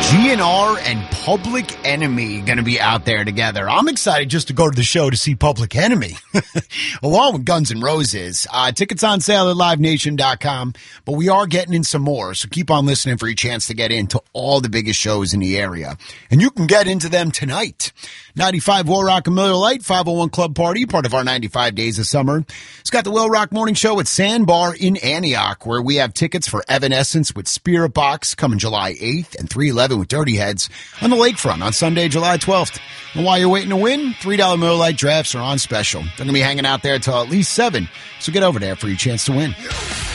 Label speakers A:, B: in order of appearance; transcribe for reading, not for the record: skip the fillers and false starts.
A: GNR and Public Enemy going to be out there together. I'm excited just to go to the show to see Public Enemy, along with Guns N' Roses. Tickets on sale at livenation.com, but we are getting in some more, so keep on listening for your chance to get into all the biggest shows in the area. And you can get into them tonight. 95 Will Rock and Miller Lite, 501 Club Party, part of our 95 Days of Summer. It's got the Will Rock Morning Show at Sandbar in Antioch, where we have tickets for Evanescence with Spirit Box coming July 8th and 311 with Dirty Heads on the lakefront on Sunday, July 12th. And while you're waiting to win, $3 Miller Lite drafts are on special. They're going to be hanging out there till at least 7, so get over there for your chance to win.